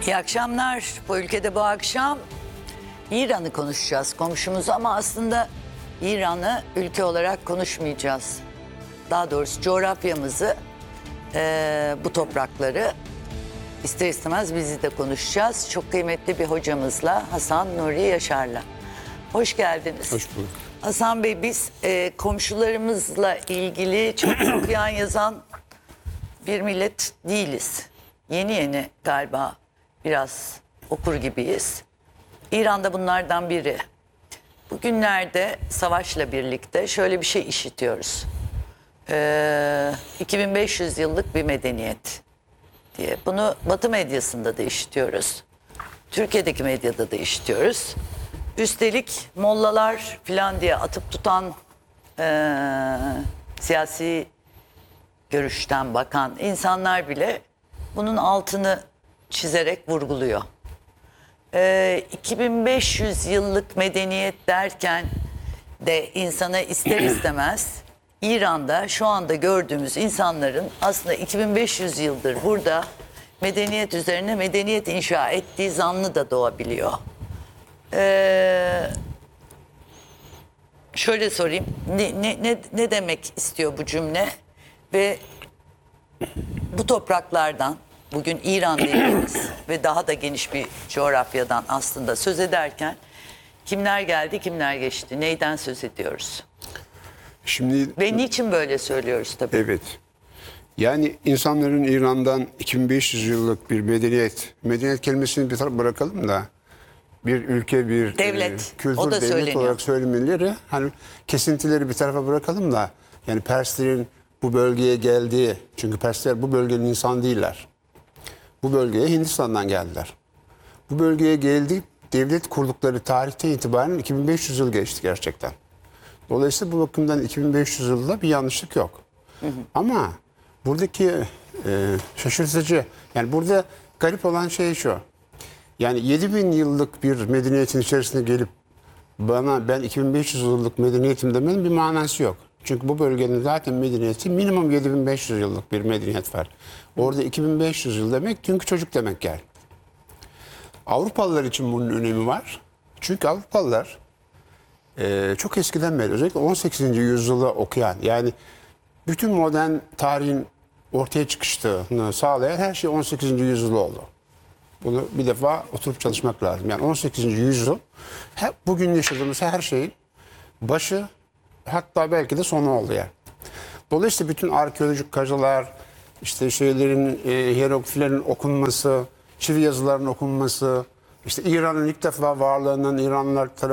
İyi akşamlar. Bu ülkede bu akşam İran'ı konuşacağız, komşumuz, ama aslında İran'ı ülke olarak konuşmayacağız. Daha doğrusu coğrafyamızı, bu toprakları ister istemez bizi de konuşacağız. Çok kıymetli bir hocamızla, Hasan Nuri Yaşar'la. Hoş geldiniz. Hoş bulduk. Hasan Bey, biz komşularımızla ilgili çok okuyan yazan bir millet değiliz. Yeni yeni galiba biraz okur gibiyiz. İran'da bunlardan biri. Bugünlerde savaşla birlikte şöyle bir şey işitiyoruz. 2500 yıllık bir medeniyet diye. Bunu Batı medyasında da işitiyoruz. Türkiye'deki medyada da işitiyoruz. Üstelik mollalar falan diye atıp tutan siyasi görüşten bakan insanlar bile bunun altını çizerek vurguluyor. 2500 yıllık medeniyet derken de insana ister istemez İran'da şu anda gördüğümüz insanların aslında 2500 yıldır burada medeniyet üzerine medeniyet inşa ettiği zannı da doğabiliyor. Şöyle sorayım, ne demek istiyor bu cümle ve bu topraklardan, bugün İran dediğimiz ve daha da geniş bir coğrafyadan aslında söz ederken kimler geldi, kimler geçti, neyden söz ediyoruz? Şimdi Ve niçin böyle söylüyoruz tabii? evet. Yani insanların İran'dan 2500 yıllık bir medeniyet kelimesini bir tarafa bırakalım da bir ülke, bir Devlet, kültür, o da devlet söyleniyor. olarak söylemeleri, hani kesintileri bir tarafa bırakalım da, yani Perslerin bu bölgeye geldiği, çünkü Persler bu bölgenin insan değiller. Bu bölgeye Hindistan'dan geldiler. Bu bölgeye geldi, devlet kurdukları tarihten itibaren 2500 yıl geçti gerçekten. Dolayısıyla bu bakımdan 2500 yılda bir yanlışlık yok. Ama buradaki şaşırtıcı, yani burada garip olan şey şu. Yani 7000 yıllık bir medeniyetin içerisine gelip ben 2500 yıllık medeniyetim demenin bir manası yok. Çünkü bu bölgenin zaten medeniyeti minimum 7500 yıllık bir medeniyet var. Orada 2500 yıl demek çünkü çocuk demek yani. Avrupalılar için bunun önemi var. Çünkü Avrupalılar çok eskiden beri, özellikle 18. yüzyılı okuyan, yani bütün modern tarihin ortaya çıkışını sağlayan her şey 18. yüzyıl oldu. Bunu bir defa oturup çalışmak lazım. Yani 18. yüzyıl bugün yaşadığımız her şeyin başı, hatta belki de sonu oldu yani. Dolayısıyla bütün arkeolojik kazılar, işte şeylerin, hierogliflerin okunması, çivi yazılarının okunması, işte İran'ın ilk defa varlığının İranlılar tarafından